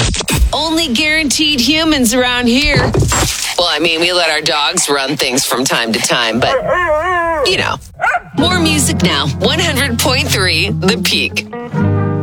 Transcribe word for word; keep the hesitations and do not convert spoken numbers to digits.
Only guaranteed humans around here. Well, I mean, we let our dogs run things from time to time, but, you know. More music now. one hundred point three The Peak.